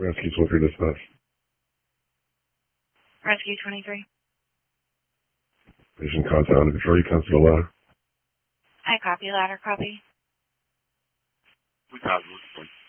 Rescue 23 dispatch. Rescue 23. Patient contact under control. You come to the ladder. I copy, ladder copy. We copy.